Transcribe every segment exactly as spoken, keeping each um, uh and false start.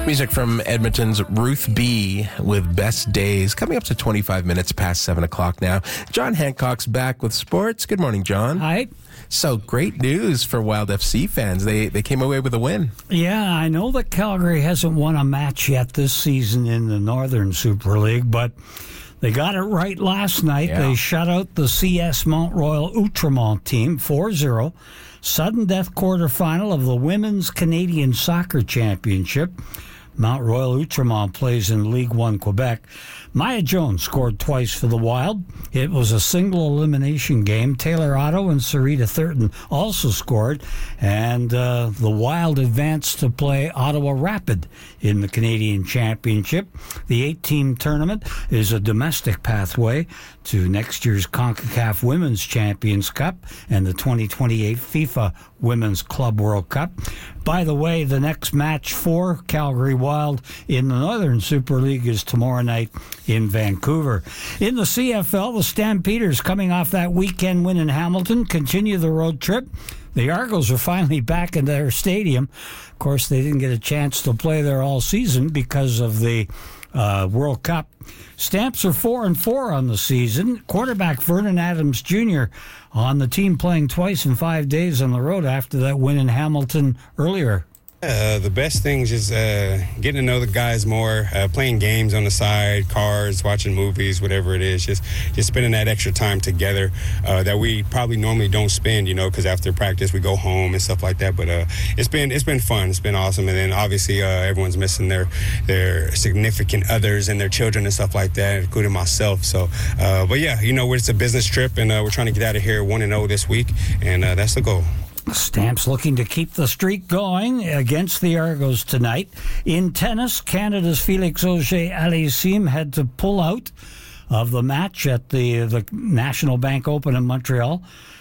Music from Edmonton's Ruth B. with Best Days. Coming up to twenty-five minutes past seven o'clock now. John Hancock's back with sports. Good morning, John. Hi. So, great news for Wild F C fans. They they came away with a win. Yeah, I know that Calgary hasn't won a match yet this season in the Northern Super League, but they got it right last night. Yeah. They shut out the C S Mount Royal Outremont team four zero. Sudden death quarterfinal of the Women's Canadian Soccer Championship. Mount Royal Outremont plays in League One Quebec. Maya Jones scored twice for the Wild. It was a single elimination game. Taylor Otto and Sarita Thurton also scored, and uh, the Wild advanced to play Ottawa Rapid in the Canadian Championship. The eight-team tournament is a domestic pathway to next year's CONCACAF Women's Champions Cup and the twenty twenty-eight FIFA Women's Club World Cup. By the way, the next match for Calgary Wild in the Northern Super League is tomorrow night in Vancouver. In the C F L, the Stampeders, coming off that weekend win in Hamilton, continue the road trip. The Argos are finally back in their stadium. Of course, they didn't get a chance to play there all season because of the uh, World Cup. Stamps are four and four on the season. Quarterback Vernon Adams Junior on the team playing twice in five days on the road after that win in Hamilton earlier. Uh, the best thing is just uh, getting to know the guys more, uh, playing games on the side, cards, watching movies, whatever it is. Just just spending that extra time together uh, that we probably normally don't spend, you know, because after practice we go home and stuff like that. But uh, it's been it's been fun. It's been awesome. And then obviously uh, everyone's missing their their significant others and their children and stuff like that, including myself. So, uh, but yeah, you know, it's a business trip, and uh, we're trying to get out of here one and oh this week, and uh, that's the goal. Stamps looking to keep the streak going against the Argos tonight. In tennis, Canada's Felix Auger-Aliassime had to pull out of the match at the, the National Bank Open in Montreal.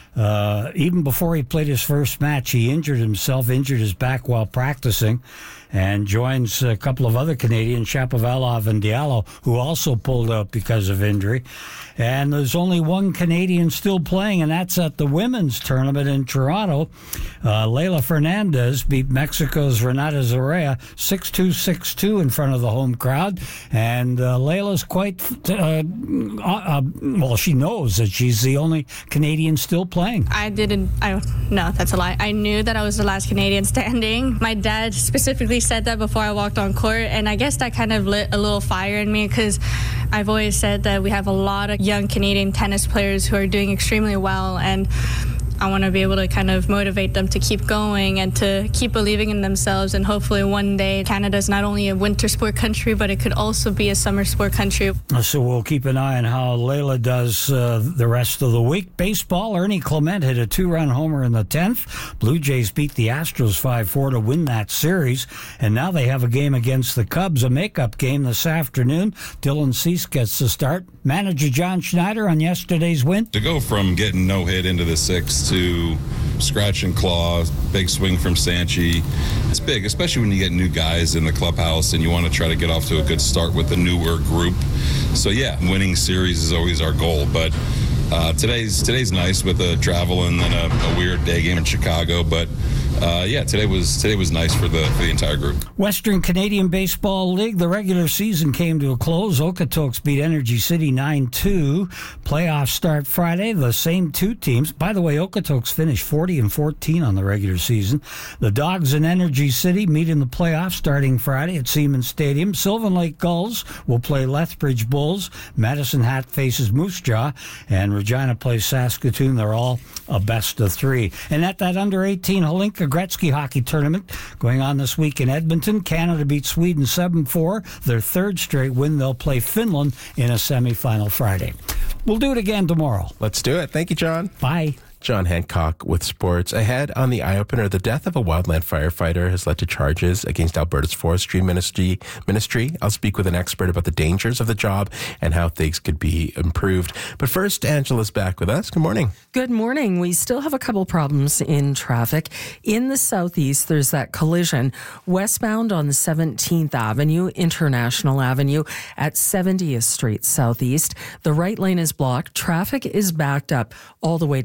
Uh, even before he played his first match, he injured himself, injured his back while practicing, and joins a couple of other Canadians, Shapovalov and Diallo, who also pulled out because of injury. And there's only one Canadian still playing, and that's at the women's tournament in Toronto. Uh, Leylah Fernandez beat Mexico's Renata Zarrea six two, six two in front of the home crowd. And uh, Leylah's quite, uh, uh, well, she knows that she's the only Canadian still playing. I didn't, I, no, that's a lie. I knew that I was the last Canadian standing. My dad specifically said that before I walked on court, and I guess that kind of lit a little fire in me, because I've always said that we have a lot of young Canadian tennis players who are doing extremely well, and I want to be able to kind of motivate them to keep going and to keep believing in themselves, and hopefully one day Canada is not only a winter sport country, but it could also be a summer sport country. So we'll keep an eye on how Leylah does uh, the rest of the week. Baseball, Ernie Clement hit a two-run homer in the tenth. Blue Jays beat the Astros five four to win that series, and now they have a game against the Cubs, a makeup game this afternoon. Dylan Cease gets the start. Manager John Schneider on yesterday's win. To go from getting no hit into the sixth to scratch and claw, big swing from Sanchi. It's big, especially when you get new guys in the clubhouse and you want to try to get off to a good start with the newer group. So yeah, winning series is always our goal, but uh, today's today's nice with a travel and then a, a weird day game in Chicago, but Uh, yeah, today was today was nice for the for the entire group. Western Canadian Baseball League, the regular season came to a close. Okotoks beat Energy City nine two. Playoffs start Friday. The same two teams. By the way, Okotoks finished forty and fourteen on the regular season. The Dogs and Energy City meet in the playoffs starting Friday at Siemens Stadium. Sylvan Lake Gulls will play Lethbridge Bulls. Medicine Hat faces Moose Jaw, and Regina plays Saskatoon. They're all a best of three. And at that under eighteen Holinka Gretzky hockey tournament going on this week in Edmonton, Canada beat Sweden seven four. Their third straight win. They'll play Finland in a semifinal Friday. We'll do it again tomorrow. Let's do it. Thank you, John. Bye. John Hancock with sports. Ahead on the eye-opener, the death of a wildland firefighter has led to charges against Alberta's forestry ministry. Ministry. I'll speak with an expert about the dangers of the job and how things could be improved. But first, Angela's back with us. Good morning. Good morning. We still have a couple problems in traffic. In the southeast, there's that collision westbound on seventeenth Avenue, International Avenue at seventieth Street Southeast. The right lane is blocked. Traffic is backed up all the way to Stony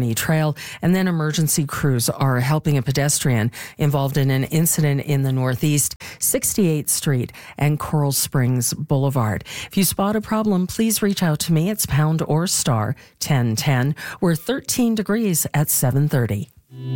Army Trail. And then emergency crews are helping a pedestrian involved in an incident in the Northeast, sixty-eighth Street and Coral Springs Boulevard. If you spot a problem, please reach out to me. It's pound or star ten ten. We're thirteen degrees at seven thirty.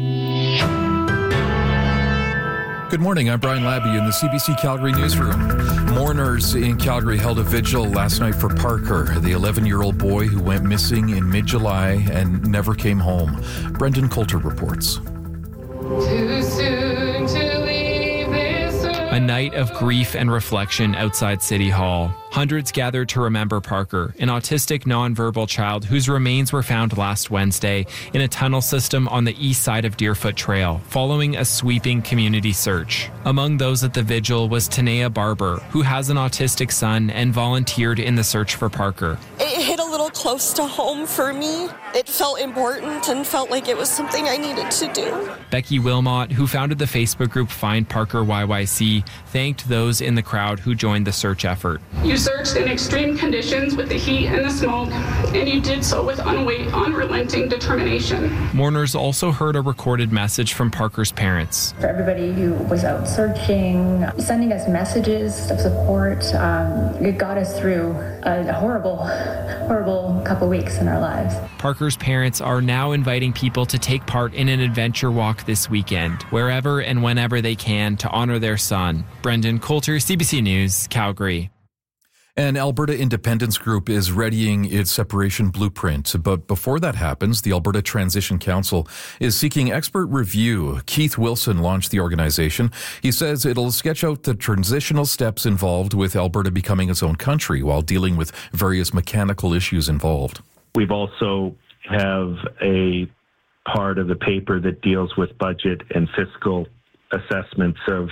Good morning, I'm Brian Labby in the C B C Calgary newsroom. Mourners in Calgary held a vigil last night for Parker, the eleven-year-old boy who went missing in mid-July and never came home. Brendan Coulter reports. Too soon to leave this earth. A night of grief and reflection outside City Hall. Hundreds gathered to remember Parker, an autistic nonverbal child whose remains were found last Wednesday in a tunnel system on the east side of Deerfoot Trail, following a sweeping community search. Among those at the vigil was Tanea Barber, who has an autistic son and volunteered in the search for Parker. It hit a little close to home for me. It felt important and felt like it was something I needed to do. Becky Wilmot, who founded the Facebook group Find Parker Y Y C, thanked those in the crowd who joined the search effort. You searched in extreme conditions with the heat and the smoke, and you did so with unwa- unrelenting determination. Mourners also heard a recorded message from Parker's parents. For everybody who was out searching, sending us messages of support, um, it got us through a horrible, horrible couple weeks in our lives. Parker's parents are now inviting people to take part in an adventure walk this weekend, wherever and whenever they can, to honor their son. Brendan Coulter, C B C News, Calgary. An Alberta Independence Group is readying its separation blueprint. But before that happens, the Alberta Transition Council is seeking expert review. Keith Wilson launched the organization. He says it'll sketch out the transitional steps involved with Alberta becoming its own country while dealing with various mechanical issues involved. We've also have a part of the paper that deals with budget and fiscal assessments of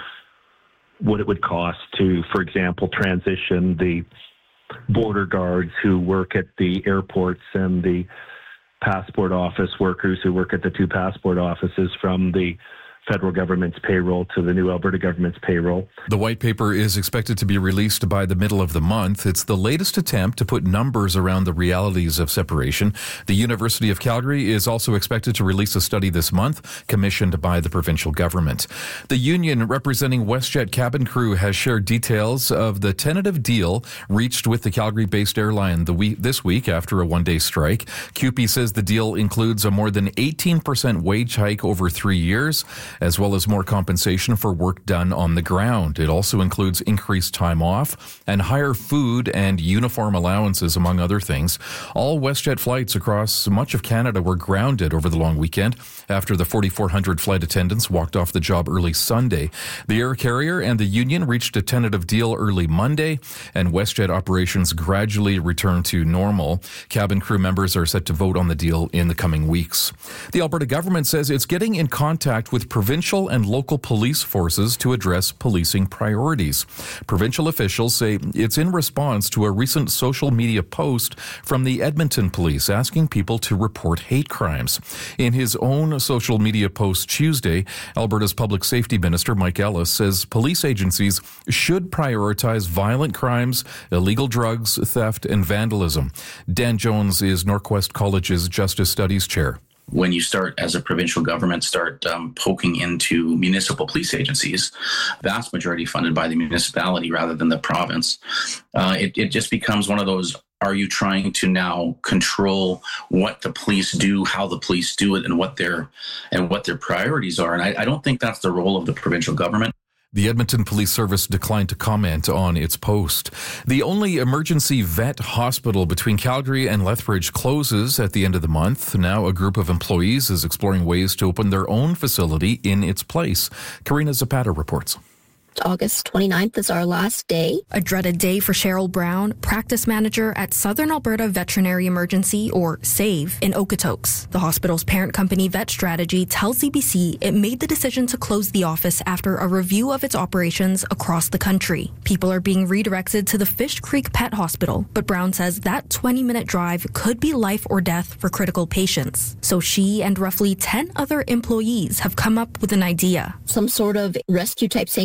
what it would cost to, for example, transition the border guards who work at the airports and the passport office workers who work at the two passport offices from the federal government's payroll to the new Alberta government's payroll. The white paper is expected to be released by the middle of the month. It's the latest attempt to put numbers around the realities of separation. The University of Calgary is also expected to release a study this month, commissioned by the provincial government. The union representing WestJet cabin crew has shared details of the tentative deal reached with the Calgary-based airline the week, this week after a one-day strike. C U P E says the deal includes a more than eighteen percent wage hike over three years, as well as more compensation for work done on the ground. It also includes increased time off and higher food and uniform allowances, among other things. All WestJet flights across much of Canada were grounded over the long weekend after the forty-four hundred flight attendants walked off the job early Sunday. The air carrier and the union reached a tentative deal early Monday, and WestJet operations gradually returned to normal. Cabin crew members are set to vote on the deal in the coming weeks. The Alberta government says it's getting in contact with provincial and local police forces to address policing priorities. Provincial officials say it's in response to a recent social media post from the Edmonton Police asking people to report hate crimes. In his own social media post Tuesday, Alberta's Public Safety Minister Mike Ellis says police agencies should prioritize violent crimes, illegal drugs, theft, and vandalism. Dan Jones is Norquest College's Justice Studies Chair. When you start, as a provincial government, start um, poking into municipal police agencies, vast majority funded by the municipality rather than the province, uh, it, it just becomes one of those, are you trying to now control what the police do, how the police do it, and what their and what their priorities are? And I, I don't think that's the role of the provincial government. The Edmonton Police Service declined to comment on its post. The only emergency vet hospital between Calgary and Lethbridge closes at the end of the month. Now a group of employees is exploring ways to open their own facility in its place. Karina Zapata reports. August twenty-ninth is our last day. A dreaded day for Cheryl Brown, practice manager at Southern Alberta Veterinary Emergency, or SAVE, in Okotoks. The hospital's parent company, Vet Strategy, tells C B C it made the decision to close the office after a review of its operations across the country. People are being redirected to the Fish Creek Pet Hospital, but Brown says that twenty-minute drive could be life or death for critical patients. So she and roughly ten other employees have come up with an idea. Some sort of rescue-type sanctuary.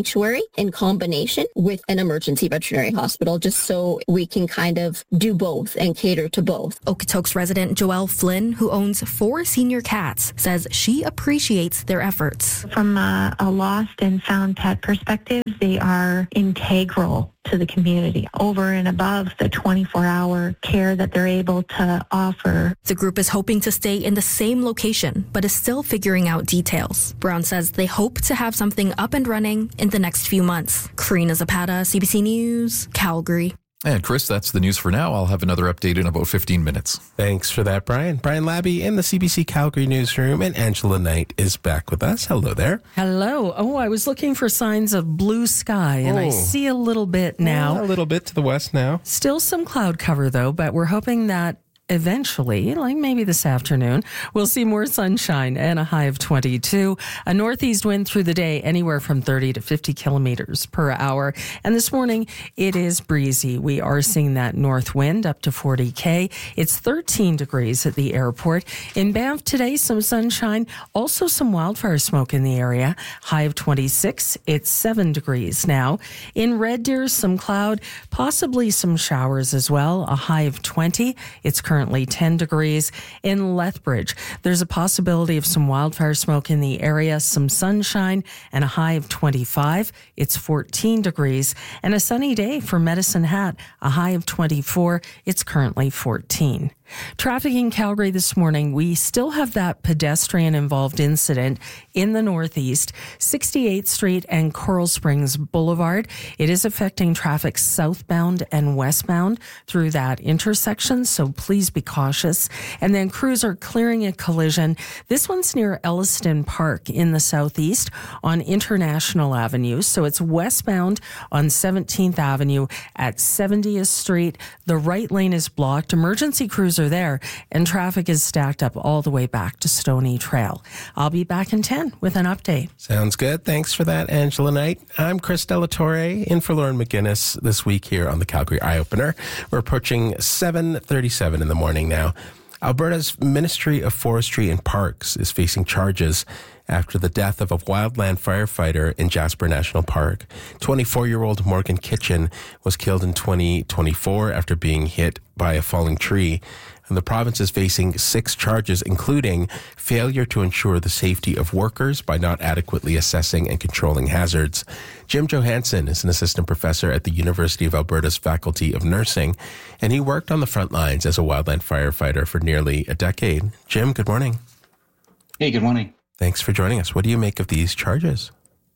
in combination with an emergency veterinary hospital, just so we can kind of do both and cater to both. Okotoks resident Joelle Flynn, who owns four senior cats, says she appreciates their efforts. From a, a lost and found pet perspective, they are integral to the community over and above the twenty-four hour care that they're able to offer. The group is hoping to stay in the same location, but is still figuring out details. Brown says they hope to have something up and running in the next few months. Karina Zapata, C B C News, Calgary. And Chris, that's the news for now. I'll have another update in about fifteen minutes. Thanks for that, Brian. Brian Labby in the C B C Calgary newsroom, and Angela Knight is back with us. Hello there. Hello. Oh, I was looking for signs of blue sky, and oh. I see a little bit now. Yeah, a little bit to the west now. Still some cloud cover, though, but we're hoping that eventually, like maybe this afternoon, we'll see more sunshine and a high of twenty-two. A northeast wind through the day, anywhere from thirty to fifty kilometers per hour. And this morning, it is breezy. We are seeing that north wind up to forty K. It's thirteen degrees at the airport. In Banff today, some sunshine, also some wildfire smoke in the area. High of twenty-six. It's seven degrees now. In Red Deer, some cloud, possibly some showers as well. A high of twenty. It's currently ten degrees. In Lethbridge, there's a possibility of some wildfire smoke in the area, some sunshine, and a high of twenty-five. It's fourteen degrees. And a sunny day for Medicine Hat, a high of twenty-four. It's currently fourteen. Traffic in Calgary this morning, we still have that pedestrian-involved incident in the northeast, sixty-eighth Street and Coral Springs Boulevard. It is affecting traffic southbound and westbound through that intersection, so please be cautious. And then crews are clearing a collision. This one's near Elliston Park in the southeast on International Avenue, so it's westbound on seventeenth Avenue at seventieth Street. The right lane is blocked. Emergency crews are there, and traffic is stacked up all the way back to Stony Trail. I'll be back in ten with an update. Sounds good. Thanks for that, Angela Knight. I'm Chris Delatorre, in for Lauren McGinnis this week here on the Calgary Eye Opener. We're approaching seven thirty-seven in the morning now. Alberta's Ministry of Forestry and Parks is facing charges after the death of a wildland firefighter in Jasper National Park. twenty-four-year-old Morgan Kitchen was killed in twenty twenty-four after being hit by a falling tree. And the province is facing six charges, including failure to ensure the safety of workers by not adequately assessing and controlling hazards. Jim Johansson is an assistant professor at the University of Alberta's Faculty of Nursing, and he worked on the front lines as a wildland firefighter for nearly a decade. Jim, good morning. Hey, good morning. Thanks for joining us. What do you make of these charges?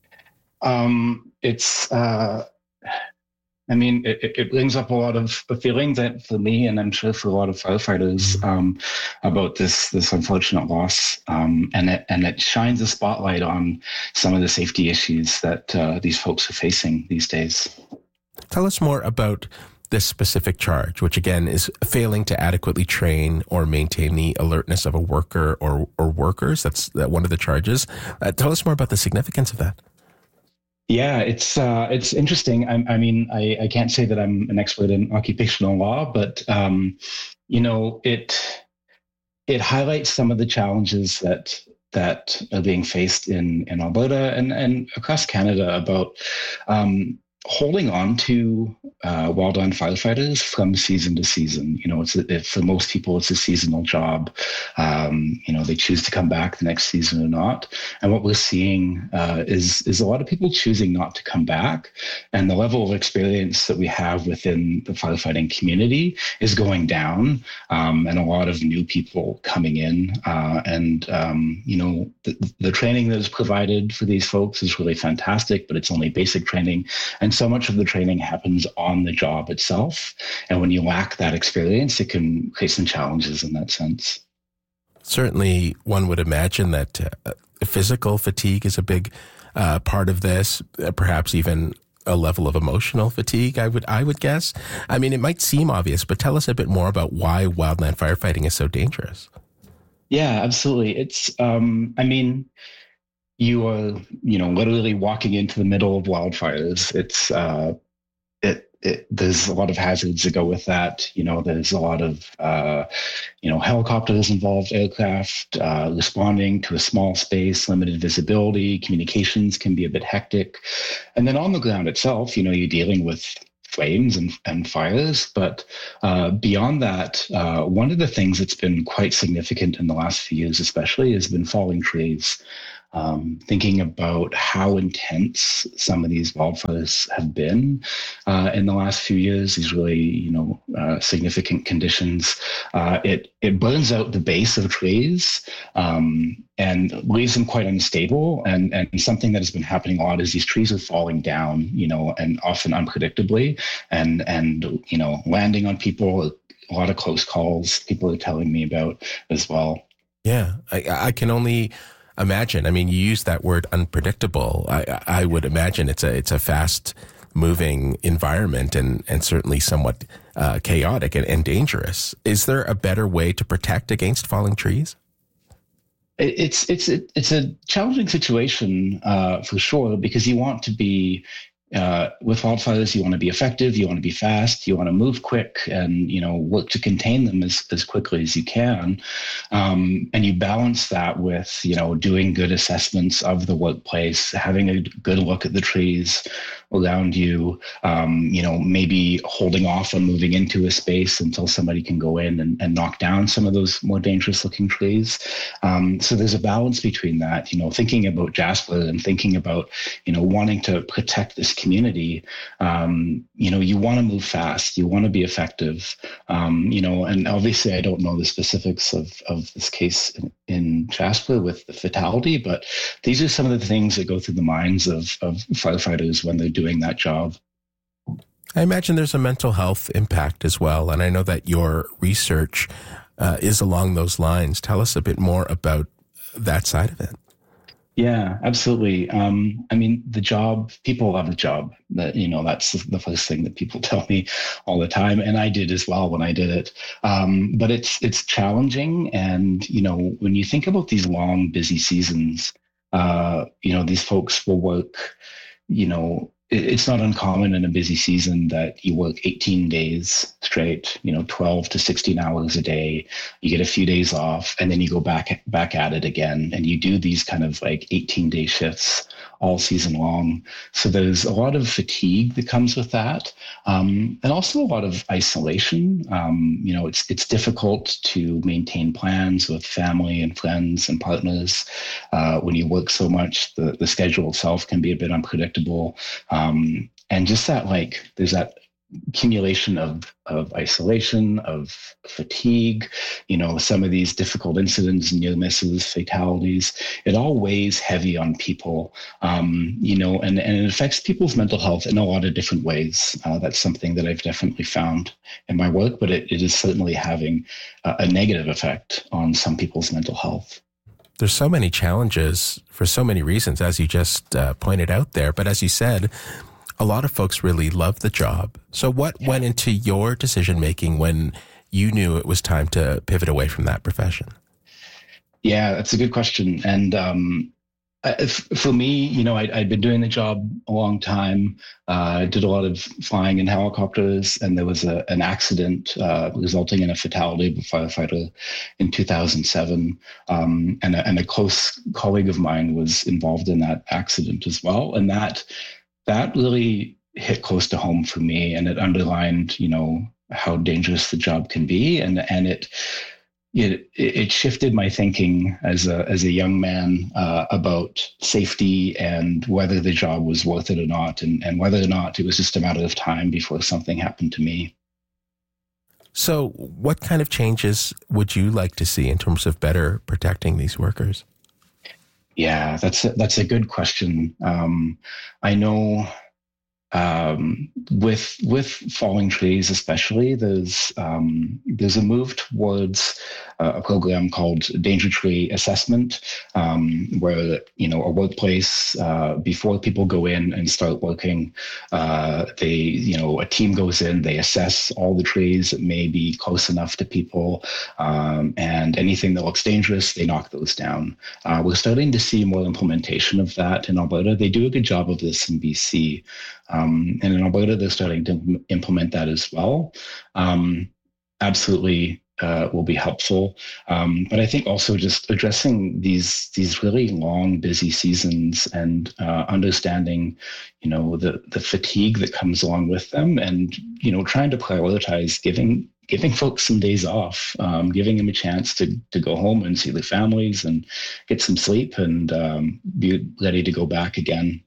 Um, it's, uh, I mean, it, it brings up a lot of feelings that for me, and I'm sure for a lot of firefighters, um, about this this unfortunate loss, um, and it and it shines a spotlight on some of the safety issues that uh, these folks are facing these days. Tell us more about this specific charge, which again is failing to adequately train or maintain the alertness of a worker or or workers. That's that one of the charges. Uh, tell us more about the significance of that. Yeah, it's uh, it's interesting. I, I mean, I, I can't say that I'm an expert in occupational law, but um, you know, it it highlights some of the challenges that that are being faced in, in Alberta and, and across Canada about um, holding on to uh, wildland firefighters from season to season. You know, it's a, for most people, it's a seasonal job. Um, you know, they choose to come back the next season or not. And what we're seeing uh, is is a lot of people choosing not to come back. And the level of experience that we have within the firefighting community is going down, um, and a lot of new people coming in. Uh, and, um, you know, the, the training that is provided for these folks is really fantastic, but it's only basic training. And so much of the training happens on the job itself. And when you lack that experience, it can create some challenges in that sense. Certainly, one would imagine that uh, physical fatigue is a big uh, part of this, uh, perhaps even a level of emotional fatigue, I would I would guess. I mean, it might seem obvious, but tell us a bit more about why wildland firefighting is so dangerous. Yeah, absolutely. It's, um, I mean, you are, you know, literally walking into the middle of wildfires. It's, uh, it, it there's a lot of hazards that go with that. You know, there's a lot of uh, you know helicopters involved, aircraft uh, responding to a small space, limited visibility. Communications can be a bit hectic, and then on the ground itself, you know, you're dealing with flames and, and fires. But uh, beyond that, uh, one of the things that's been quite significant in the last few years, especially, has been falling trees. Um, thinking about how intense some of these wildfires have been uh, in the last few years, these really, you know, uh, significant conditions. Uh, it it burns out the base of trees um, and leaves them quite unstable. And and something that has been happening a lot is these trees are falling down, you know, and often unpredictably, and and you know, landing on people. A lot of close calls people are telling me about as well. Yeah, I, I can only imagine. I mean, you use that word unpredictable. I, I would imagine it's a it's a fast moving environment and, and certainly somewhat uh, chaotic and, and dangerous. Is there a better way to protect against falling trees? It's it's it's a challenging situation uh, for sure, because you want to be Uh, with wildfires, you want to be effective, you want to be fast, you want to move quick, and you know work to contain them as, as quickly as you can. Um, and you balance that with you know doing good assessments of the workplace, having a good look at the trees around you. Um, you know, maybe holding off on moving into a space until somebody can go in and, and knock down some of those more dangerous looking trees. Um, so there's a balance between that. You know, thinking about Jasper and thinking about you know wanting to protect this community, um, you know, you want to move fast, you want to be effective, um, you know, and obviously I don't know the specifics of, of this case in, in Jasper with the fatality, but these are some of the things that go through the minds of, of firefighters when they're doing that job. I imagine there's a mental health impact as well, and I know that your research uh, is along those lines. Tell us a bit more about that side of it. Yeah, absolutely. Um, I mean, the job, people love the job. That you know, that's the first thing that people tell me all the time, and I did as well when I did it. Um, but it's it's challenging, and you know, when you think about these long, busy seasons, uh, you know, these folks will work. You know, it, it's not uncommon in a busy season that you work eighteen days straight. You know, twelve to sixteen hours a day. You get a few days off, and then you go back back at it again, and you do these kind of like eighteen day shifts all season long. So there's a lot of fatigue that comes with that, um, and also a lot of isolation. Um, you know, it's it's difficult to maintain plans with family and friends and partners uh, when you work so much. The the schedule itself can be a bit unpredictable, um, and just that like there's that accumulation of of isolation, of fatigue, you know, some of these difficult incidents, near misses, fatalities, it all weighs heavy on people, um, you know, and, and it affects people's mental health in a lot of different ways. Uh, that's something that I've definitely found in my work, but it, it is certainly having a, a negative effect on some people's mental health. There's so many challenges for so many reasons, as you just uh, pointed out there. But as you said, a lot of folks really love the job. So what yeah. went into your decision-making when you knew it was time to pivot away from that profession? Yeah, that's a good question. And um, for me, you know, I, I'd been doing the job a long time. I uh, did a lot of flying in helicopters, and there was a, an accident uh, resulting in a fatality of a firefighter in two thousand seven. Um, and, a, and a close colleague of mine was involved in that accident as well. And that That really hit close to home for me, and it underlined, you know, how dangerous the job can be, and and it it it shifted my thinking as a as a young man uh, about safety and whether the job was worth it or not, and and whether or not it was just a matter of time before something happened to me. So, what kind of changes would you like to see in terms of better protecting these workers? Yeah, that's a, that's a good question. Um, I know um, with with falling trees, especially, there's um, there's a move towards uh, a program called Danger Tree Assessment, um, where you know a workplace uh, before people go in and start working, uh, they you know a team goes in, they assess all the trees that may be close enough to people, um, and anything that looks dangerous, they knock those down. Uh, we're starting to see more implementation of that in Alberta. They do a good job of this in B C. Um, Um, and in Alberta, they're starting to implement that as well. Um, absolutely uh, will be helpful. Um, but I think also just addressing these these really long, busy seasons and uh, understanding, you know, the the fatigue that comes along with them, and you know, trying to prioritize giving giving folks some days off, um, giving them a chance to to go home and see their families and get some sleep and um, be ready to go back again.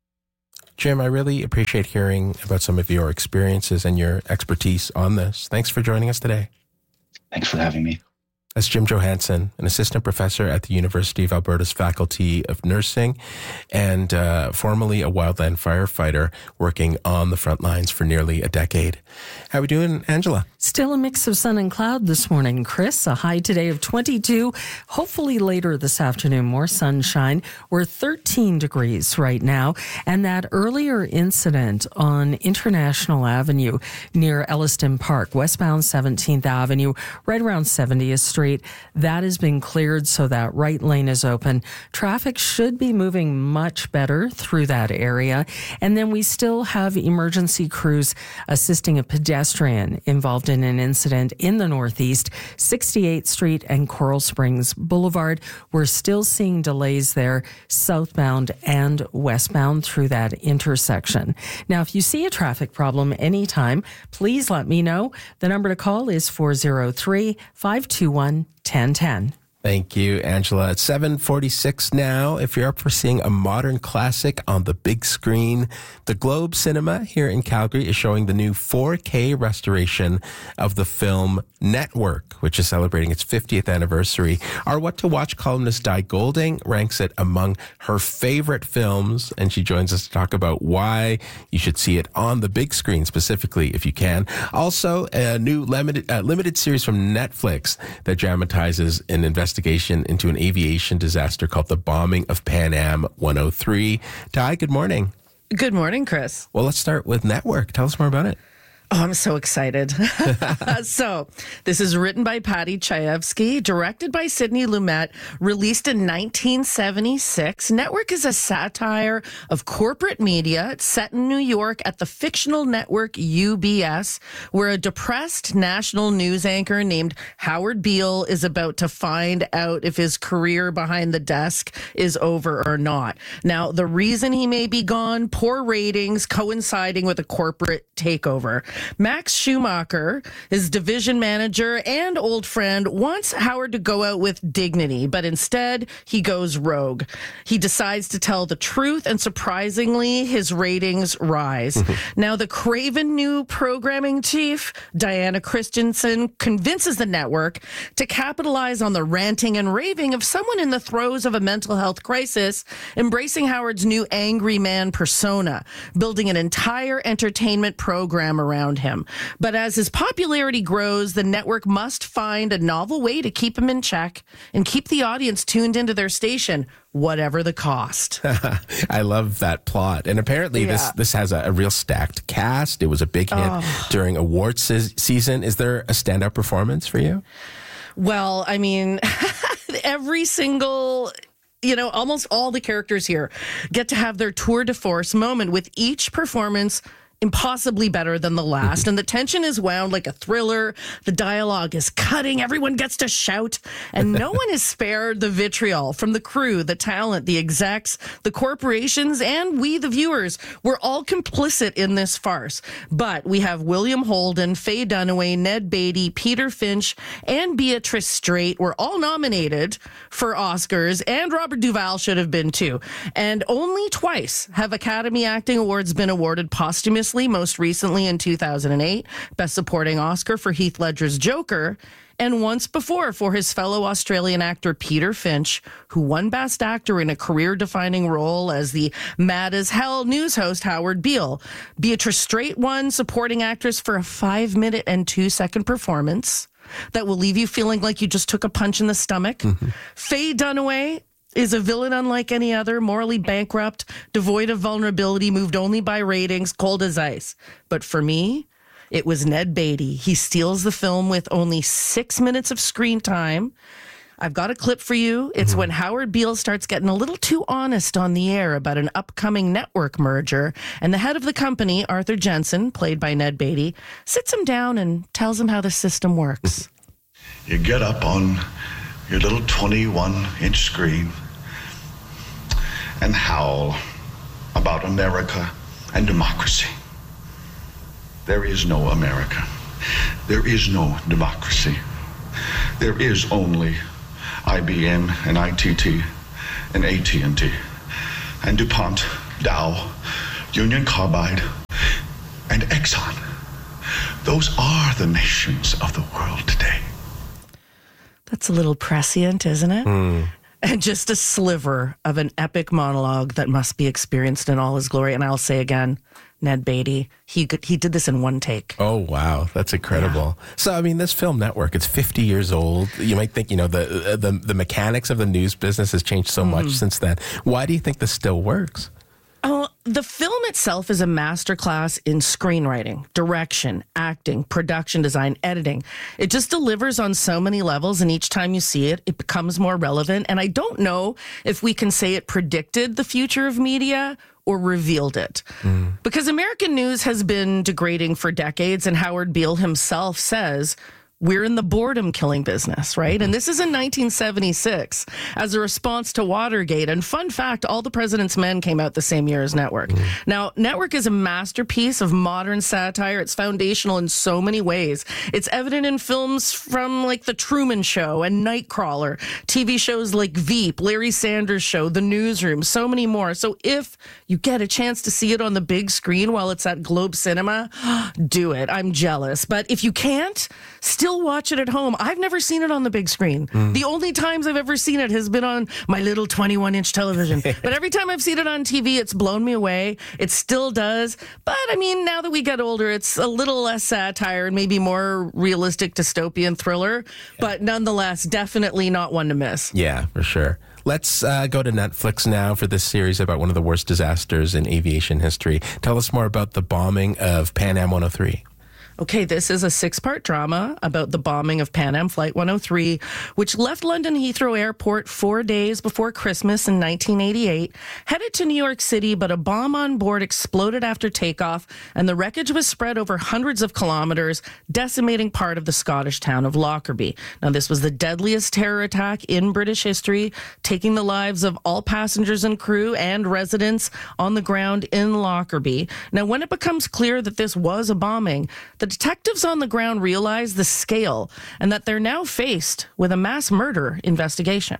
Jim, I really appreciate hearing about some of your experiences and your expertise on this. Thanks for joining us today. Thanks for having me. That's Jim Johansson, an assistant professor at the University of Alberta's Faculty of Nursing and uh, formerly a wildland firefighter working on the front lines for nearly a decade. How are we doing, Angela? Still a mix of sun and cloud this morning, Chris. A high today of twenty-two. Hopefully later this afternoon, more sunshine. We're thirteen degrees right now. And that earlier incident on International Avenue near Elliston Park, westbound seventeenth Avenue, right around seventieth Street, that has been cleared, so that right lane is open. Traffic should be moving much better through that area. And then we still have emergency crews assisting a pedestrian involved in an incident in the Northeast, sixty-eighth Street and Coral Springs Boulevard. We're still seeing delays there, southbound and westbound through that intersection. Now, if you see a traffic problem anytime, please let me know. The number to call is four oh three, five two one, one oh one oh. Thank you, Angela. It's seven forty-six now. If you're up for seeing a modern classic on the big screen, the Globe Cinema here in Calgary is showing the new four K restoration of the film Network, which is celebrating its fiftieth anniversary. Our What to Watch columnist Di Golding ranks it among her favorite films, and she joins us to talk about why you should see it on the big screen specifically if you can. Also, a new limited, uh, limited series from Netflix that dramatizes an investigation into an aviation disaster called The Bombing of Pan Am one oh three. Ty, good morning. Good morning, Chris. Well, let's start with Network. Tell us more about it. Oh, I'm so excited. So, this is written by Patty Chayefsky, directed by Sidney Lumet, released in nineteen seventy-six. Network is a satire of corporate media. It's set in New York at the fictional network U B S, where a depressed national news anchor named Howard Beale is about to find out if his career behind the desk is over or not. Now, the reason he may be gone, poor ratings coinciding with a corporate takeover. Max Schumacher, his division manager and old friend, wants Howard to go out with dignity, but instead he goes rogue. He decides to tell the truth, and surprisingly, his ratings rise. Now, the craven new programming chief, Diana Christensen, convinces the network to capitalize on the ranting and raving of someone in the throes of a mental health crisis, embracing Howard's new angry man persona, building an entire entertainment program around him. But as his popularity grows, the network must find a novel way to keep him in check and keep the audience tuned into their station, whatever the cost. I love that plot. And apparently yeah. this this has a, a real stacked cast. It was a big hit oh. during awards se- season. Is there a standout performance for you? Well, I mean, every single... You know, almost all the characters here get to have their tour de force moment, with each performance impossibly better than the last. And the tension is wound like a thriller. The dialogue is cutting. Everyone gets to shout. And no one is spared the vitriol from the crew, the talent, the execs, the corporations, and we, the viewers. We're all complicit in this farce. But we have William Holden, Faye Dunaway, Ned Beatty, Peter Finch, and Beatrice Straight were all nominated for Oscars, and Robert Duvall should have been too. And only twice have Academy Acting Awards been awarded posthumously, most recently in two thousand eight, Best Supporting Oscar for Heath Ledger's Joker, and once before for his fellow Australian actor Peter Finch, who won Best Actor in a career-defining role as the mad-as-hell news host Howard Beale. Beatrice Straight won Supporting Actress for a five-minute and two-second performance that will leave you feeling like you just took a punch in the stomach. Mm-hmm. Faye Dunaway is a villain unlike any other, morally bankrupt, devoid of vulnerability, moved only by ratings, cold as ice. But for me, it was Ned Beatty. He steals the film with only six minutes of screen time. I've got a clip for you. It's mm-hmm. when Howard Beale starts getting a little too honest on the air about an upcoming network merger. And the head of the company, Arthur Jensen, played by Ned Beatty, sits him down and tells him how the system works. You get up on your little twenty-one inch screen and howl about America and democracy. There is no America. There is no democracy. There is only I B M and I T T and A T and T and DuPont, Dow, Union Carbide, and Exxon. Those are the nations of the world today. That's a little prescient, isn't it? Mm. And just a sliver of an epic monologue that must be experienced in all his glory. And I'll say again, Ned Beatty, he he did this in one take. Oh, wow. That's incredible. Yeah. So, I mean, this film network, it's fifty years old. You might think, you know, the the, the mechanics of the news business has changed so mm. much since then. Why do you think this still works? Oh, the film itself is a masterclass in screenwriting, direction, acting, production design, editing. It just delivers on so many levels, and each time you see it, it becomes more relevant. And I don't know if we can say it predicted the future of media or revealed it. Mm. Because American news has been degrading for decades, and Howard Beale himself says, we're in the boredom killing business, right? Mm-hmm. And this is in nineteen seventy-six as a response to Watergate. And fun fact, All the President's Men came out the same year as Network. Mm-hmm. Now, Network is a masterpiece of modern satire. It's foundational in so many ways. It's evident in films from like The Truman Show and Nightcrawler, T V shows like Veep, Larry Sanders Show, The Newsroom, so many more. So if you get a chance to see it on the big screen while it's at Globe Cinema, do it. I'm jealous. But if you can't, still watch it at home. I've never seen it on the big screen. Mm. The only times I've ever seen it has been on my little twenty-one inch television. But every time I've seen it on T V, it's blown me away. It still does. But I mean, now that we get older, it's a little less satire and maybe more realistic dystopian thriller. Yeah. But nonetheless, definitely not one to miss. Yeah, for sure. Let's uh, go to Netflix now for this series about one of the worst disasters in aviation history. Tell us more about the bombing of Pan Am one oh three. Okay, this is a six-part drama about the bombing of Pan Am Flight one oh three, which left London Heathrow Airport four days before Christmas in nineteen eighty-eight, headed to New York City, but a bomb on board exploded after takeoff, and the wreckage was spread over hundreds of kilometers, decimating part of the Scottish town of Lockerbie. Now, this was the deadliest terror attack in British history, taking the lives of all passengers and crew and residents on the ground in Lockerbie. Now, when it becomes clear that this was a bombing, the detectives on the ground realize the scale and that they're now faced with a mass murder investigation.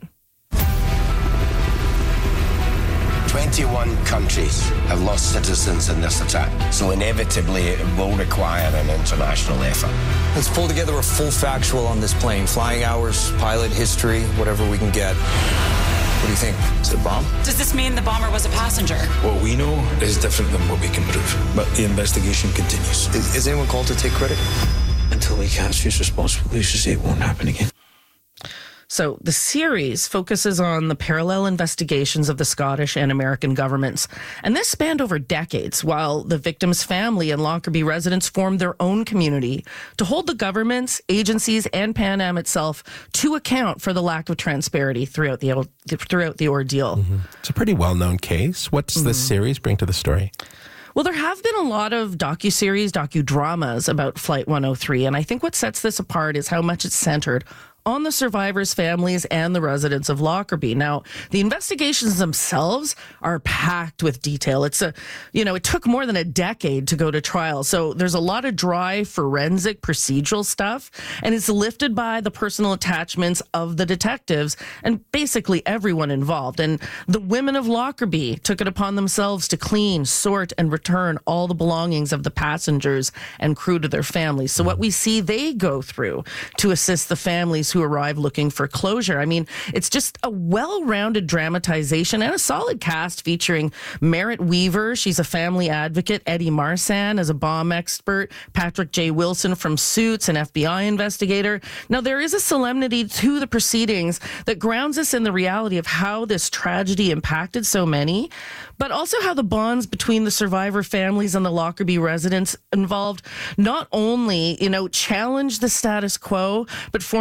twenty-one countries have lost citizens in this attack, so inevitably it will require an international effort. Let's pull together a full factual on this plane. Flying hours, pilot history, whatever we can get. What do you think? Is it a bomb? Does this mean the bomber was a passenger? What we know is different than what we can prove, but the investigation continues. Is, is anyone called to take credit? Until we catch who's responsible, who's to say it won't happen again. So the series focuses on the parallel investigations of the Scottish and American governments. And this spanned over decades, while the victim's family and Lockerbie residents formed their own community to hold the governments, agencies, and Pan Am itself to account for the lack of transparency throughout the throughout the ordeal. Mm-hmm. It's a pretty well-known case. What's mm-hmm. this series bring to the story? Well, there have been a lot of docuseries, docudramas about Flight one oh three, and I think what sets this apart is how much it's centered on the survivors' families and the residents of Lockerbie. Now, the investigations themselves are packed with detail. It's a, you know, it took more than a decade to go to trial. So there's a lot of dry forensic procedural stuff, and it's lifted by the personal attachments of the detectives and basically everyone involved. And the women of Lockerbie took it upon themselves to clean, sort, and return all the belongings of the passengers and crew to their families. So what we see they go through to assist the families who arrive looking for closure. I mean, it's just a well-rounded dramatization and a solid cast featuring Merritt Weaver. She's a family advocate. Eddie Marsan as a bomb expert. Patrick J. Wilson from Suits, an F B I investigator. Now, there is a solemnity to the proceedings that grounds us in the reality of how this tragedy impacted so many, but also how the bonds between the survivor families and the Lockerbie residents involved not only, you know, challenged the status quo, but formed a bond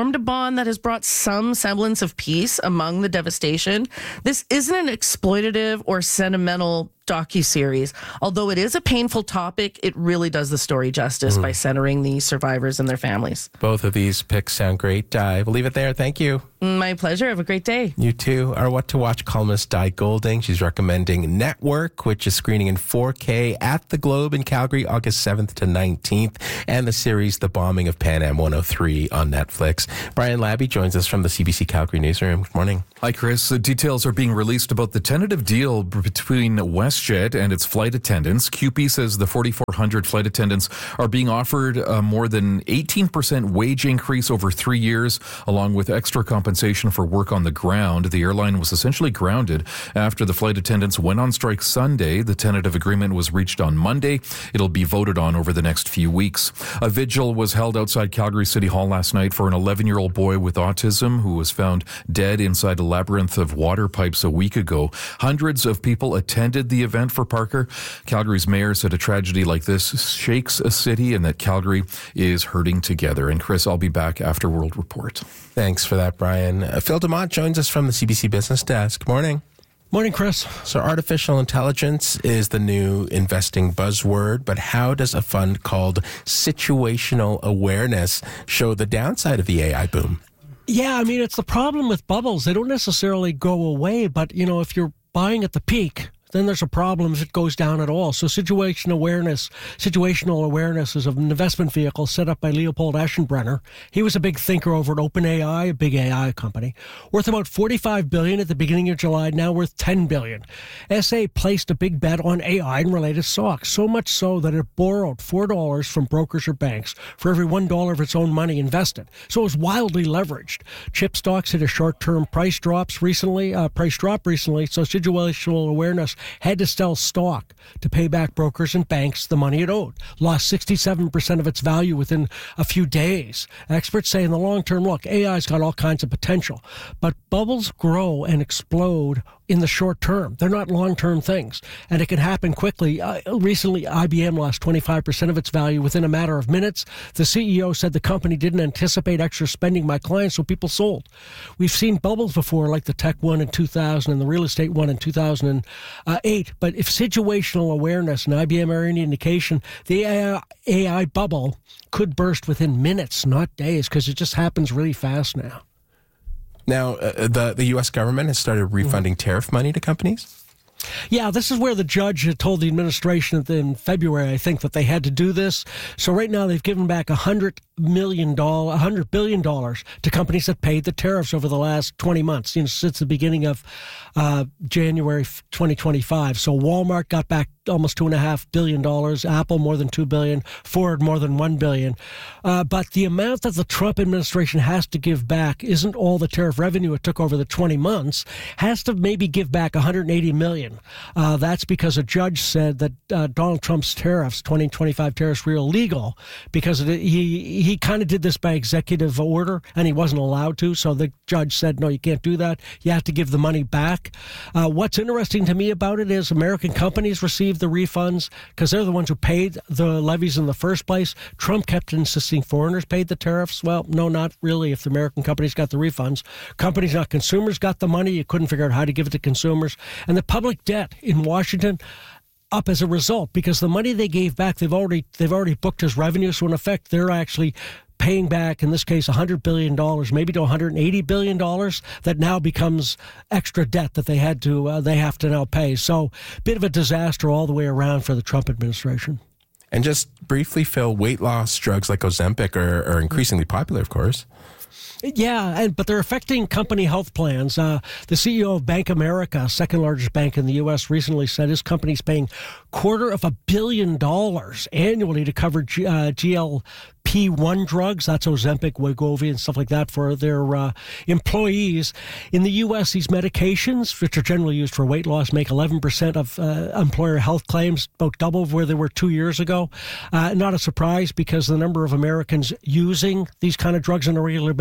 on that has brought some semblance of peace among the devastation. This isn't an exploitative or sentimental docuseries. Although it is a painful topic, it really does the story justice mm. by centering the survivors and their families. Both of these picks sound great. Uh, we'll leave it there. Thank you. My pleasure. Have a great day. You too. Our What to Watch columnist, Di Golding. She's recommending Network, which is screening in four K at the Globe in Calgary, August seventh to nineteenth, and the series The Bombing of Pan Am one oh three on Netflix. Brian Labby joins us from the C B C Calgary newsroom. Good morning. Hi, Chris. The details are being released about the tentative deal between WestJet and its flight attendants. C U P E says the forty-four hundred flight attendants are being offered a more than eighteen percent wage increase over three years, along with extra compensation for work on the ground. The airline was essentially grounded after the flight attendants went on strike Sunday. The tentative agreement was reached on Monday. It'll be voted on over the next few weeks. A vigil was held outside Calgary City Hall last night for an eleven-year-old boy with autism who was found dead inside a labyrinth of water pipes a week ago. Hundreds of people attended the event for Parker. Calgary's mayor said a tragedy like this shakes a city and that Calgary is hurting together. And Chris, I'll be back after World Report. Thanks for that, Brian. Uh, Phil DeMott joins us from the C B C Business Desk. Good morning. Morning, Chris. So artificial intelligence is the new investing buzzword, but how does a fund called Situational Awareness show the downside of the A I boom? Yeah, I mean, it's the problem with bubbles. They don't necessarily go away, but, you know, if you're buying at the peak, then there's a problem if it goes down at all. So situation awareness, situational awareness is an investment vehicle set up by Leopold Aschenbrenner. He was a big thinker over at OpenAI, a big A I company, worth about forty-five billion dollars at the beginning of July, now worth ten billion dollars. S A placed a big bet on A I and related stocks, so much so that it borrowed four dollars from brokers or banks for every one dollar of its own money invested. So it was wildly leveraged. Chip stocks hit a short-term price drops recently, uh, price drop recently, so situational awareness had to sell stock to pay back brokers and banks the money it owed. Lost sixty-seven percent of its value within a few days. Experts say in the long term, look, A I's got all kinds of potential, but bubbles grow and explode in the short term. They're not long-term things, and it can happen quickly. Uh, recently, I B M lost twenty-five percent of its value within a matter of minutes. The C E O said the company didn't anticipate extra spending by clients, so people sold. We've seen bubbles before, like the tech one in two thousand and the real estate one in two thousand eight, but if situational awareness and I B M are any indication, the A I, A I bubble could burst within minutes, not days, because it just happens really fast now. Now, uh, the, the U S government has started refunding mm-hmm. tariff money to companies? Yeah, this is where the judge had told the administration in February, I think, that they had to do this. So right now they've given back one hundred million dollars, one hundred billion dollars to companies that paid the tariffs over the last twenty months, you know, since the beginning of uh, January twenty twenty-five. So Walmart got back almost two point five billion dollars, Apple more than two billion dollars, Ford more than one billion dollars. Uh, but the amount that the Trump administration has to give back isn't all the tariff revenue it took over the twenty months, has to maybe give back one hundred eighty million dollars. Uh, that's because a judge said that uh, Donald Trump's tariffs, twenty twenty-five tariffs, were illegal because it, he he kind of did this by executive order and he wasn't allowed to. So the judge said, no, you can't do that. You have to give the money back. Uh, what's interesting to me about it is American companies receive the refunds because they're the ones who paid the levies in the first place. Trump kept insisting foreigners paid the tariffs. Well, no, not really if the American companies got the refunds. Companies, not consumers, got the money. You couldn't figure out how to give it to consumers. And the public debt in Washington up as a result because the money they gave back, they've already they've already booked as revenue. So in effect, they're actually paying back, in this case, one hundred billion dollars, maybe to one hundred eighty billion dollars that now becomes extra debt that they had to uh, they have to now pay. So bit of a disaster all the way around for the Trump administration. And just briefly, Phil, weight loss drugs like Ozempic are, are increasingly popular, of course. Yeah, and but they're affecting company health plans. Uh, the C E O of Bank America, second largest bank in the U S, recently said his company's paying quarter of a billion dollars annually to cover G, uh, G L P one drugs. That's Ozempic, Wegovy, and stuff like that for their uh, employees. In the U S, these medications, which are generally used for weight loss, make eleven percent of uh, employer health claims, about double where they were two years ago. Uh, not a surprise because the number of Americans using these kind of drugs on a regular basis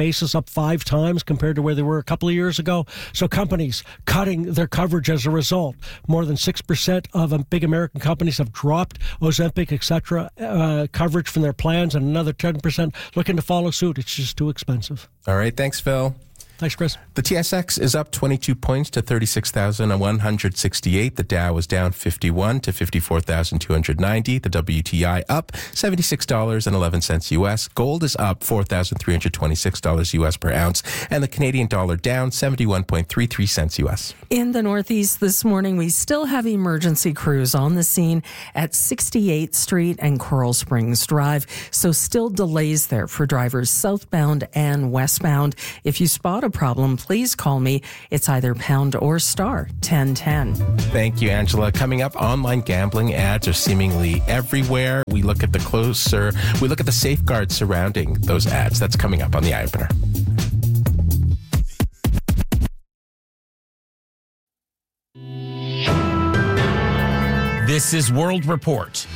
basis up five times compared to where they were a couple of years ago. So companies cutting their coverage as a result. More than six percent of big American companies have dropped Ozempic, et cetera, uh, coverage from their plans, and another ten percent looking to follow suit. It's just too expensive. All right. Thanks, Phil. Thanks, Chris. The T S X is up twenty-two points to thirty-six thousand one hundred sixty-eight. The Dow is down fifty-one to fifty-four thousand two hundred ninety. The W T I up seventy-six dollars and eleven cents U S. Gold is up four thousand three hundred twenty-six dollars U S per ounce. And the Canadian dollar down seventy-one point three three cents U S. In the Northeast this morning, we still have emergency crews on the scene at sixty-eighth Street and Coral Springs Drive. So still delays there for drivers southbound and westbound. If you spot a problem, please call me. It's either pound or star ten ten. Thank you, Angela. Coming up, online gambling ads are seemingly everywhere. We look at the closer, we look at the safeguards surrounding those ads. That's coming up on the Eye Opener. This is World Report.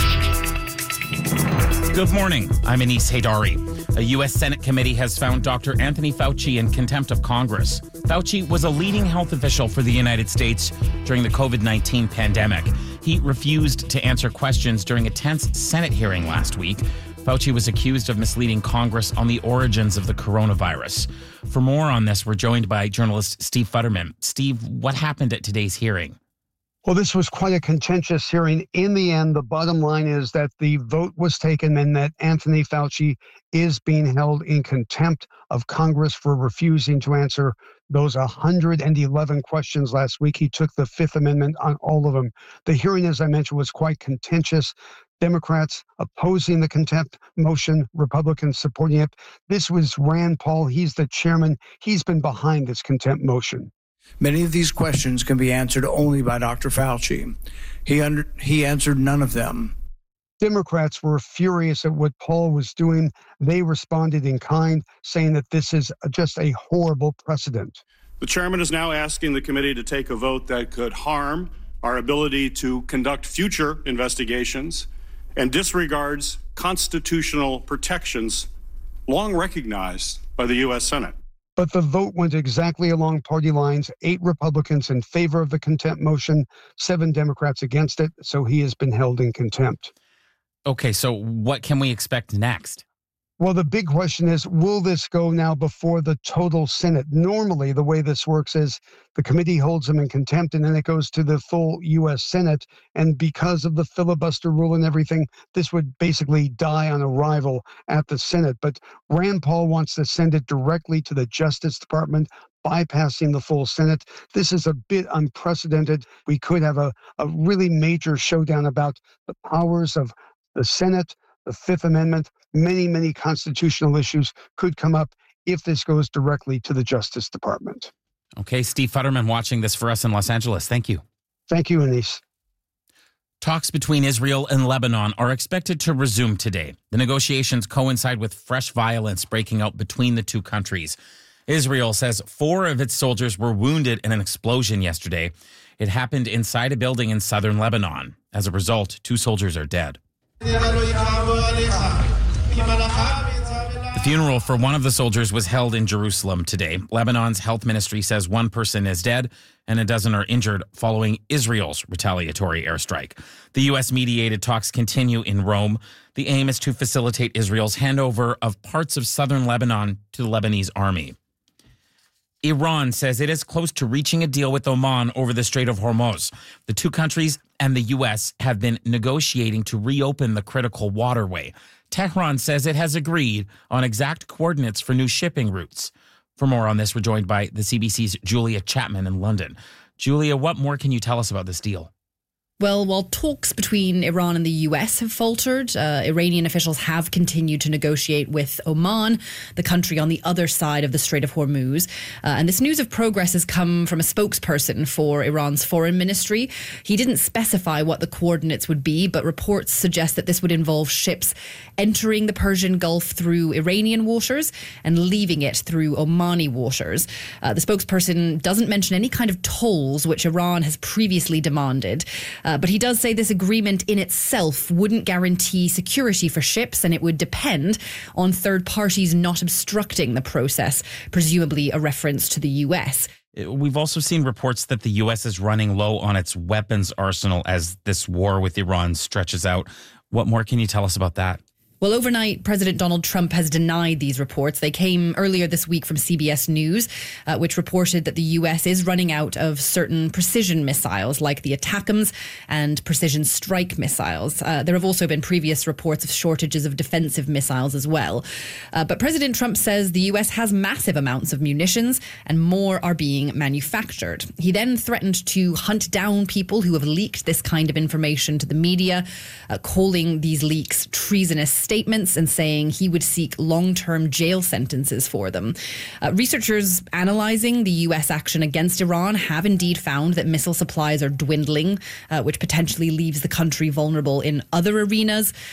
Good morning. I'm Anis Haydari. A U S Senate committee has found Doctor Anthony Fauci in contempt of Congress. Fauci was a leading health official for the United States during the covid nineteen pandemic. He refused to answer questions during a tense Senate hearing last week. Fauci was accused of misleading Congress on the origins of the coronavirus. For more on this, we're joined by journalist Steve Futterman. Steve, what happened at today's hearing? Well, this was quite a contentious hearing. In the end, the bottom line is that the vote was taken and that Anthony Fauci is being held in contempt of Congress for refusing to answer those one hundred eleven questions last week. He took the Fifth Amendment on all of them. The hearing, as I mentioned, was quite contentious. Democrats opposing the contempt motion, Republicans supporting it. This was Rand Paul. He's the chairman. He's been behind this contempt motion. Many of these questions can be answered only by Doctor Fauci. He under, he answered none of them. Democrats were furious at what Paul was doing. They responded in kind, saying that this is just a horrible precedent. The chairman is now asking the committee to take a vote that could harm our ability to conduct future investigations and disregards constitutional protections long recognized by the U S Senate. But the vote went exactly along party lines. Eight Republicans in favor of the contempt motion, seven Democrats against it. So he has been held in contempt. Okay, so what can we expect next? Well, the big question is, will this go now before the total Senate? Normally, the way this works is the committee holds them in contempt, and then it goes to the full U S Senate. And because of the filibuster rule and everything, this would basically die on arrival at the Senate. But Rand Paul wants to send it directly to the Justice Department, bypassing the full Senate. This is a bit unprecedented. We could have a, a really major showdown about the powers of the Senate, the Fifth Amendment. Many, many constitutional issues could come up if this goes directly to the Justice Department. Okay, Steve Futterman watching this for us in Los Angeles. Thank you. Thank you, Anis. Talks between Israel and Lebanon are expected to resume today. The negotiations coincide with fresh violence breaking out between the two countries. Israel says four of its soldiers were wounded in an explosion yesterday. It happened inside a building in southern Lebanon. As a result, two soldiers are dead. The funeral for one of the soldiers was held in Jerusalem today. Lebanon's health ministry says one person is dead and a dozen are injured following Israel's retaliatory airstrike. The U S-mediated talks continue in Rome. The aim is to facilitate Israel's handover of parts of southern Lebanon to the Lebanese army. Iran says it is close to reaching a deal with Oman over the Strait of Hormuz. The two countries and the U S have been negotiating to reopen the critical waterway. Tehran says it has agreed on exact coordinates for new shipping routes. For more on this, we're joined by the C B C's Julia Chapman in London. Julia, what more can you tell us about this deal? Well, while talks between Iran and the U S have faltered, uh, Iranian officials have continued to negotiate with Oman, the country on the other side of the Strait of Hormuz. Uh, and this news of progress has come from a spokesperson for Iran's foreign ministry. He didn't specify what the coordinates would be, but reports suggest that this would involve ships entering the Persian Gulf through Iranian waters and leaving it through Omani waters. Uh, the spokesperson doesn't mention any kind of tolls, which Iran has previously demanded. Uh, but he does say this agreement in itself wouldn't guarantee security for ships, and it would depend on third parties not obstructing the process, presumably a reference to the U S. We've also seen reports that the U S is running low on its weapons arsenal as this war with Iran stretches out. What more can you tell us about that? Well, overnight, President Donald Trump has denied these reports. They came earlier this week from C B S News, uh, which reported that the U S is running out of certain precision missiles like the ATACMS and precision strike missiles. Uh, there have also been previous reports of shortages of defensive missiles as well. Uh, but President Trump says the U S has massive amounts of munitions and more are being manufactured. He then threatened to hunt down people who have leaked this kind of information to the media, uh, calling these leaks treasonous statements and saying he would seek long-term jail sentences for them. Uh, researchers analysing the U S action against Iran have indeed found that missile supplies are dwindling, uh, which potentially leaves the country vulnerable in other arenas.